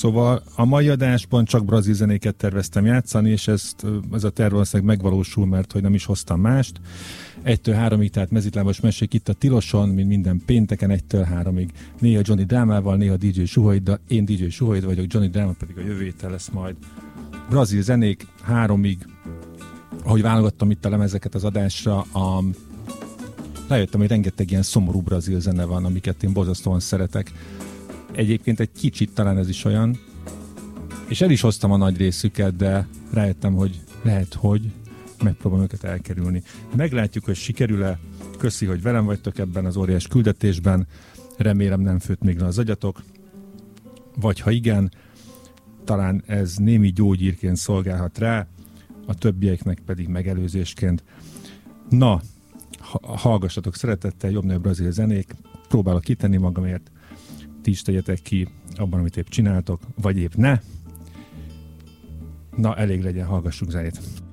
Szóval a mai adásban csak brazil zenéket terveztem játszani, és ez a terv valószínűleg megvalósul, mert hogy nem is hoztam mást. 1-3-ig, tehát mezitlábas mesék itt a Tiloson, mint minden pénteken 1-3-ig. Néha Johnny Drámával, néha DJ Suhoiddal. Én DJ Suhoid vagyok, Johnny Dráma pedig a jövő héten lesz majd. Brazil zenék 3-ig. Ahogy válogattam itt a lemezeket az adásra, rájöttem, hogy rengeteg ilyen szomorú brazil zene van, amiket én borzasztóan szeretek. Egyébként egy kicsit talán ez is olyan, és el is hoztam a nagy részüket, de rájöttem, hogy lehet, hogy megpróbálom őket elkerülni. Meglátjuk, hogy sikerül-e. Köszi, hogy velem vagytok ebben az óriás küldetésben. Remélem nem főtt még le az agyatok. Vagy ha igen, talán ez némi gyógyírként szolgálhat rá, a többieknek pedig megelőzésként. Na, hallgassatok szeretettel, jobb-nőbb brazil zenék, próbálok kitenni magamért, ti is tegyetek ki abban, amit épp csináltok, vagy épp ne. Na, elég legyen, hallgassuk zenét.